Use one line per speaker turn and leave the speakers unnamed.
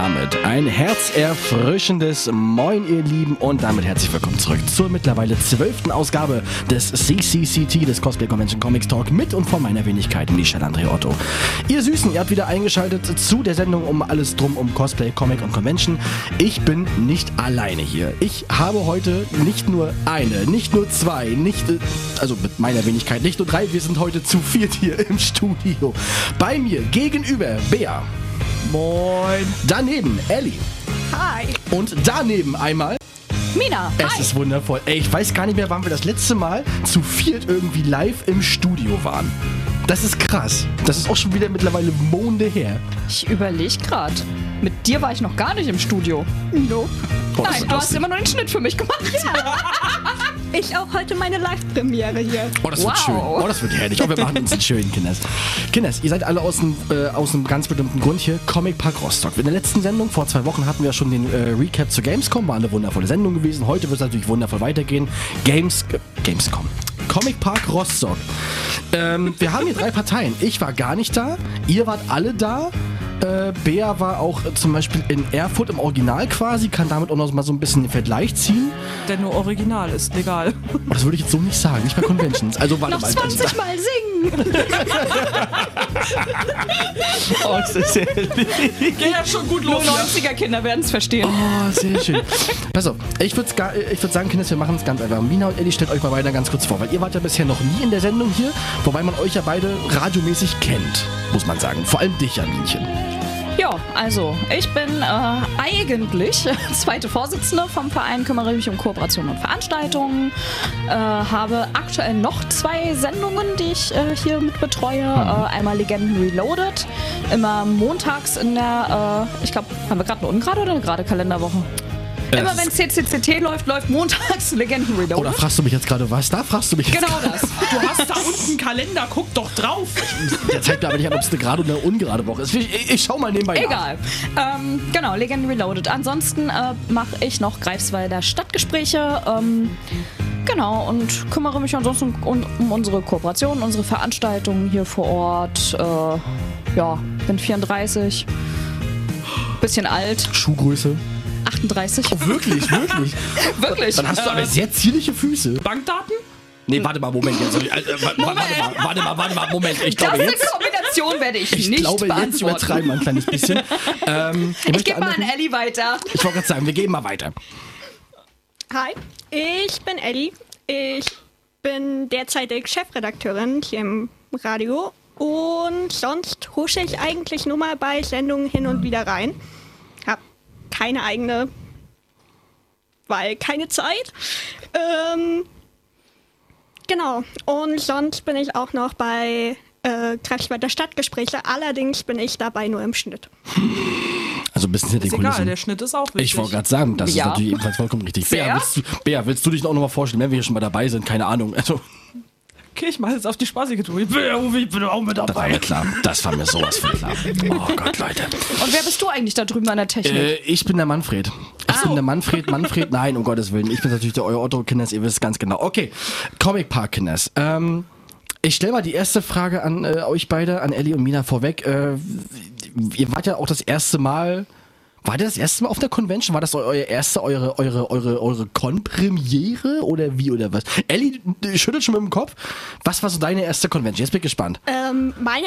damit ein herzerfrischendes Moin, ihr Lieben, und damit herzlich willkommen zurück zur mittlerweile 12. Ausgabe des CCCT, des Cosplay Convention Comics Talk, mit und von meiner Wenigkeit Michel André Otto. Ihr Süßen, ihr habt wieder eingeschaltet zu der Sendung um alles drum um Cosplay, Comic und Convention. Ich bin nicht alleine hier. Ich habe heute nicht nur eine, nicht nur zwei, also mit meiner Wenigkeit nicht nur drei, wir sind heute zu viert hier im Studio. Bei mir gegenüber Bea.
Moin.
Daneben Ellie.
Hi.
Und daneben einmal
Mina.
Es
Hi.
ist wundervoll. Ey, ich weiß gar nicht mehr, wann wir das letzte Mal zu viert irgendwie live im Studio waren. Das ist krass. Das ist auch schon wieder mittlerweile Monde her.
Ich überlege gerade. Mit dir war ich noch gar nicht im Studio.
Nope.
Oh, das
Nein,
ist
du hast
lustig.
immer nur den Schnitt für mich gemacht.
Ich auch heute meine Live-Premiere hier.
Oh, das wird
Wow.
schön. Oh, das wird herrlich. Oh, wir machen uns einen schönen, Kinders. Kinders, ihr seid alle aus einem ganz bestimmten Grund hier. Comic Park Rostock. In der letzten Sendung, vor 2 Wochen, hatten wir schon den Recap zur Gamescom. War eine wundervolle Sendung gewesen. Heute wird es natürlich wundervoll weitergehen. Gamescom. Comic Park Rostock. Wir haben hier 3 Parteien. Ich war gar nicht da. Ihr wart alle da. Bea war auch zum Beispiel in Erfurt im Original quasi, kann damit auch noch mal so ein bisschen den Vergleich ziehen.
Denn nur Original ist legal.
Oh, das würde ich jetzt so nicht sagen, nicht bei Conventions. Also warte
Noch
mal.
20 Mal singen.
Oh, das ist sehr lieb.
Geht ja schon gut
Nur
los.
90er-Kinder werden es verstehen.
Oh, sehr schön. Pass auf, ich würde sagen, Kinders, wir machen es ganz einfach. Mina und Ellie, stellt euch mal beide ganz kurz vor, weil ihr wart ja bisher noch nie in der Sendung hier, wobei man euch ja beide radiomäßig kennt, muss man sagen. Vor allem dich, Aminchen.
Ja, also, ich bin eigentlich zweite Vorsitzende vom Verein, kümmere mich um Kooperation und Veranstaltungen, habe aktuell noch 2 Sendungen, die ich hier mit betreue. Einmal Legenden Reloaded, immer montags in der, ich glaube, haben wir gerade eine ungerade oder eine gerade Kalenderwoche? Immer wenn CCCT läuft montags Legenden Reloaded.
Oder fragst du mich jetzt gerade was? Da fragst du mich jetzt
Genau das.
Du hast da unten einen Kalender, guck doch drauf.
Der zeigt mir aber nicht an, ob es eine gerade oder eine ungerade Woche ist. Ich schau mal nebenbei nach.
Egal. Genau, Legenden Reloaded. Ansonsten mache ich noch Greifswalder Stadtgespräche. Genau, und kümmere mich ansonsten um unsere Kooperation, unsere Veranstaltungen hier vor Ort. Ja, bin 34. Bisschen alt.
Schuhgröße.
38.
Oh, wirklich, wirklich.
Wirklich.
Dann hast du aber sehr zierliche Füße.
Bankdaten?
Nee, warte mal, Moment. Jetzt. Warte mal, Moment. Ich glaube
Das
jetzt...
eine Kombination werde ich nicht
glaube, jetzt
beantworten.
übertreiben wir ein kleines bisschen.
Ich gebe mal an Ellie weiter.
Ich wollte gerade sagen, wir gehen mal weiter.
Hi. Ich bin Ellie. Ich bin derzeitig Chefredakteurin hier im Radio. Und sonst husche ich eigentlich nur mal bei Sendungen hin und wieder rein. Hab keine eigene, weil keine Zeit. Genau. Und sonst bin ich auch noch bei Greifswalder Stadtgespräche. Allerdings bin ich dabei nur im Schnitt.
Also ein bisschen hinter
Ist
den
egal,
Kulissen.
der Schnitt ist auch wichtig.
Ich wollte gerade sagen, das ist
Ja.
natürlich ebenfalls vollkommen richtig.
Sehr.
Bea, willst du dich auch nochmal vorstellen, wenn wir hier schon mal dabei sind? Keine Ahnung. Also,
Okay, ich mach jetzt auf die spaßige Tour. Ich bin auch mit
das war
dabei.
mir klar. Das war mir sowas von klar. Oh Gott, Leute.
Und wer bist du eigentlich da drüben an der Technik?
Ich bin der Manfred. Ich bin der Manfred. Nein, um Gottes Willen. Ich bin natürlich der euer Otto-Kinders, ihr wisst ganz genau. Okay, Comic Park-Kinders. Ich stelle mal die erste Frage an euch beide, an Ellie und Mina vorweg. Ihr wart ja auch das erste Mal... War das erste Mal auf der Convention? War das eure Con-Premiere oder wie oder was? Ellie schüttelt schon mit dem Kopf. Was war so deine erste Convention? Jetzt bin ich gespannt.
Meine